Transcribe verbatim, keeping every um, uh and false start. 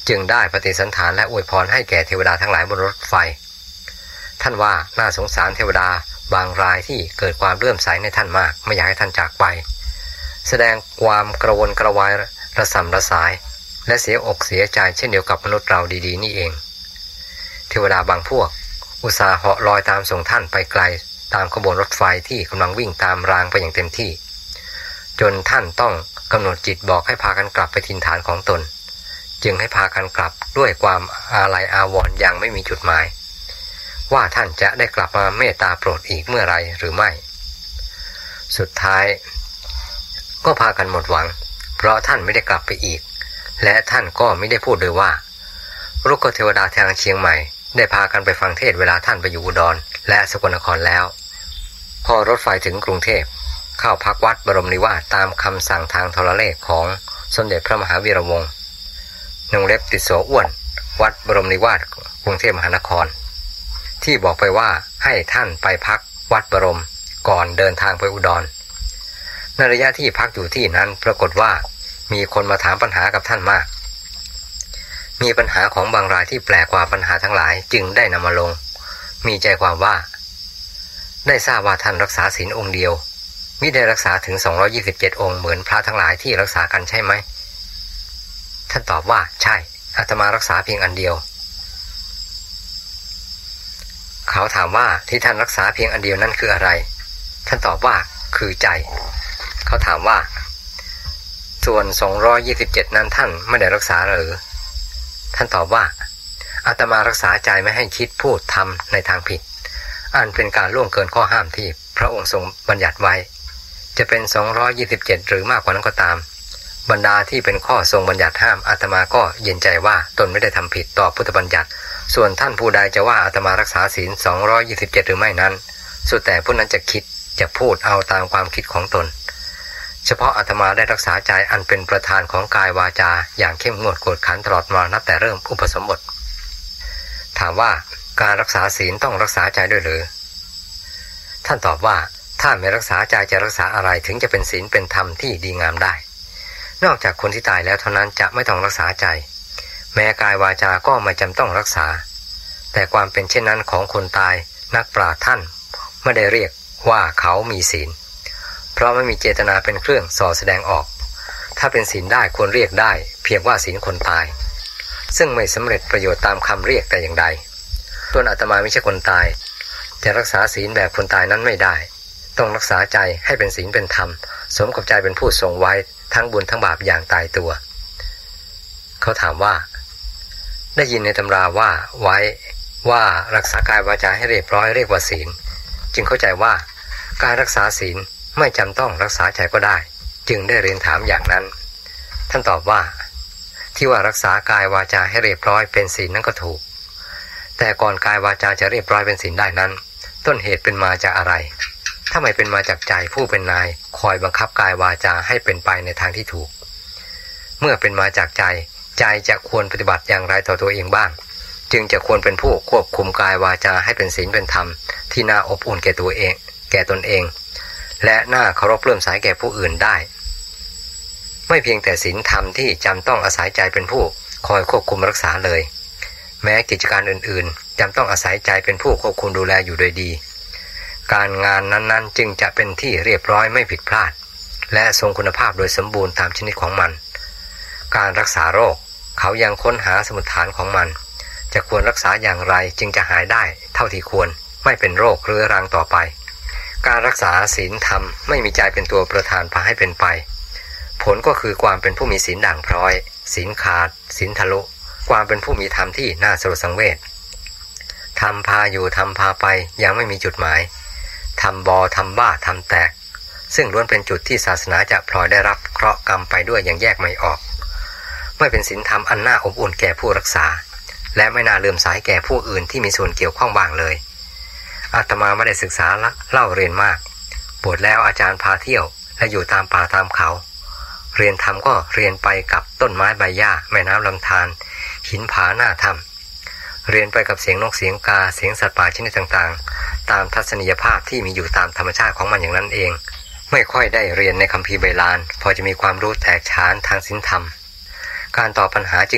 จึงได้ปฏิสันถานและอวยพรให้แก่เทวดาทั้งหลายบนรถไฟท่านว่าน่าสงสารเทวดาบางรายที่เกิดความเลื่อมใสในท่านมากไม่อยากให้ท่านจากไปแสดงความกระวนกระวายระส่ำระสายและเสียอกเสียใจเช่นเดียวกับมนุษย์เราดีๆนี่เองเทวดาบางพวกอุตส่าห์เหาะลอยตามส่งท่านไปไกลตามขบวนรถไฟที่กำลังวิ่งตามรางไปอย่างเต็มที่จนท่านต้องกำหนดจิตบอกให้พากันกลับไปถิ่นฐานของตนจึงให้พากันกลับด้วยความอาลัยอาวรณ์อย่างไม่มีจุดหมายว่าท่านจะได้กลับมาเมตตาโปรดอีกเมื่อไรหรือไม่สุดท้ายก็พากันหมดหวังเพราะท่านไม่ได้กลับไปอีกและท่านก็ไม่ได้พูดเลยว่ารุกขเทวดาทางเชียงใหม่ได้พากันไปฟังเทศเวลาท่านไปอยู่อุดรและสกลนครแล้วพอรถไฟถึงกรุงเทพเข้าพักวัดบรมนิวาสตามคำสั่งทางโทรเลขของสมเด็จพระมหาวีระวงศ์นงเล็บติดโสอ้วนวัดบรมนิวาสกรุงเทพมหานครที่บอกไปว่าให้ท่านไปพักวัดบรมก่อนเดินทางไปอุดรในระยะที่พักอยู่ที่นั้นปรากฏว่ามีคนมาถามปัญหากับท่านมากมีปัญหาของบางรายที่แปลกกว่าปัญหาทั้งหลายจึงได้นำมาลงมีใจความว่าได้ทราบว่าท่านรักษาศีลองค์เดียวมิได้รักษาถึงสองร้อยยี่สิบเจ็ดองค์เหมือนพระทั้งหลายที่รักษากันใช่ไหมท่านตอบว่าใช่อาตมารักษาเพียงอันเดียวเขาถามว่าที่ท่านรักษาเพียงอันเดียวนั้นคืออะไรท่านตอบว่าคือใจเขาถามว่าส่วนสองร้อยยี่สิบเจ็ดนั้นท่านไม่ได้รักษาหรือท่านตอบว่าอาตมารักษาใจไม่ให้คิดพูดทำในทางผิดอันเป็นการล่วงเกินข้อห้ามที่พระองค์ทรงบัญญัติไว้จะเป็นสองร้อยยี่สิบเจ็ดหรือมากกว่านั้นก็ตามบรรดาที่เป็นข้อทรงบัญญัติห้ามอาตมาก็เย็นใจว่าตนไม่ได้ทำผิดต่อพุทธบัญญัติส่วนท่านผู้ใดจะว่าอาตมารักษาศีลสองร้อยยี่สิบเจ็ดหรือไม่นั้นสุดแต่ผู้นั้นจะคิดจะพูดเอาตามความคิดของตนเฉพาะอาตมาได้รักษาใจอันเป็นประธานของกายวาจาอย่างเข้มงวดกวดขันตลอดมานับแต่เริ่มอุปสมบทถามว่าการรักษาศีลต้องรักษาใจด้วยหรือท่านตอบว่าถ้าไม่รักษาใจจะรักษาอะไรถึงจะเป็นศีลเป็นธรรมที่ดีงามได้นอกจากคนที่ตายแล้วเท่านั้นจะไม่ต้องรักษาใจแม้กายวาจาก็ไม่จำต้องรักษาแต่ความเป็นเช่นนั้นของคนตายนักปราชญ์ท่านไม่ได้เรียกว่าเขามีศีลเพราะไม่มีเจตนาเป็นเครื่องส่อแสดงออกถ้าเป็นศีลได้ควรเรียกได้เพียงว่าศีลคนตายซึ่งไม่สำเร็จประโยชน์ตามคำเรียกแต่อย่างใดตัวอาตมาไม่ใช่คนตายจะรักษาศีลแบบคนตายนั้นไม่ได้ต้องรักษาใจให้เป็นศีลเป็นธรรมสมกับใจเป็นผู้ทรงไว้ทั้งบุญทั้งบาปอย่างตายตัวเขาถามว่าได้ยินในตำราว่าไว้ว่ารักษากายวาจาให้เรียบร้อยเรียกว่าศีลจึงเข้าใจว่าการรักษาศีลไม่จำต้องรักษาใจก็ได้จึงได้เรียนถามอย่างนั้นท่านตอบว่าที่ว่ารักษากายวาจาให้เรียบร้อยเป็นศีลนั้นก็ถูกแต่ก่อนกายวาจาจะเรียบร้อยเป็นศีลได้นั้นต้นเหตุเป็นมาจากอะไรถ้าไม่เป็นมาจากใจผู้เป็นนายคอยบังคับกายวาจาให้เป็นไปในทางที่ถูกเมื่อเป็นมาจากใจใจจะควรปฏิบัติอย่างไรต่อตัวเองบ้างจึงจะควรเป็นผู้ควบคุมกายวาจาให้เป็นศีลเป็นธรรมที่น่าอบอุ่นแก่ตัวเองแก่ตนเองและน่าเคารพเลื่อมใสแก่ผู้อื่นได้ไม่เพียงแต่ศีลธรรมที่จำต้องอาศัยใจเป็นผู้คอยควบคุมรักษาเลยแม้กิจการอื่นๆจำต้องอาศัยใจเป็นผู้ควบคุมดูแลอยู่โดยดีการงานนั้นๆจึงจะเป็นที่เรียบร้อยไม่ผิดพลาดและทรงคุณภาพโดยสมบูรณ์ตามชนิดของมันการรักษาโรคเขายังค้นหาสมุฏฐานของมันจะควรรักษาอย่างไรจึงจะหายได้เท่าที่ควรไม่เป็นโรคเรื้อรังต่อไปการรักษาศีลธรรมไม่มีใจเป็นตัวประธานพาให้เป็นไปผลก็คือความเป็นผู้มีศีลด่างพร้อยศีลขาดศีลทะลุความเป็นผู้มีธรรมที่น่าสลดสังเวชทำพาอยู่ทำพาไปยังไม่มีจุดหมายทำบอทำบ้าทำแตกซึ่งล้วนเป็นจุดที่ศาสนาจะพลอยได้รับเคราะห์กรรมไปด้วยอย่างแยกไม่ออกไม่เป็นศีลธรรมอันน่าอบอุ่นแก่ผู้รักษาและไม่น่าเลื่อมใสแก่ผู้อื่นที่มีส่วนเกี่ยวข้องบ้างเลยอาตมาไม่ได้ศึกษาเล่าเรียนมากบวชแล้วอาจารย์พาเที่ยวและอยู่ตามป่าตามเขาเรียนธรรมก็เรียนไปกับต้นไม้ใบหญ้าแม่น้ำลำธารหินผาหน้าถ้ำเรียนไปกับเสียงนกเสียงกาเสียงสัตว์ป่าชนิดต่างๆตามทัศนียภาพที่มีอยู่ตามธรรมชาติของมันอย่างนั้นเองไม่ค่อยได้เรียนในคัมภีร์ไบลานพอจะมีความรู้แตกฉานทางศีลธรรมการตอบปัญหาจึง